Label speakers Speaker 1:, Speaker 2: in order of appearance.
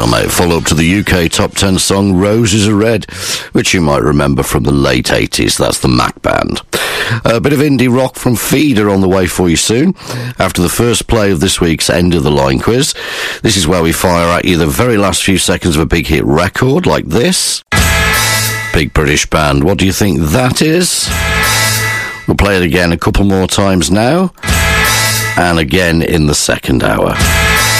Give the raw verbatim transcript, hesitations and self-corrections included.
Speaker 1: Mate. Follow up to the U K top ten song Roses Are Red, which you might remember from the late eighties. That's the Mac Band. A bit of indie rock from Feeder on the way for you soon. After the first play of this week's End of the Line quiz, this is where we fire at you the very last few seconds of a big hit record like this. Big British band. What do you think that is? We'll play it again a couple more times now, and again in the second hour.